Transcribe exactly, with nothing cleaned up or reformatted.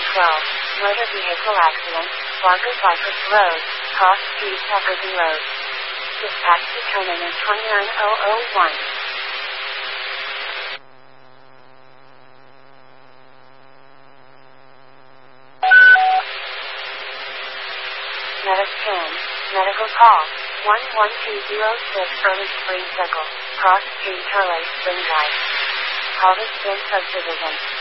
twelve. Motor vehicle accident, Vargas Cypress Road, cross street Jefferson Road. Dispatch to terminus twenty-nine thousand one. Medic ten, medical call, one one two zero six Early Spring Circle, cross street Turley, Spring Drive. Call this in subdivision.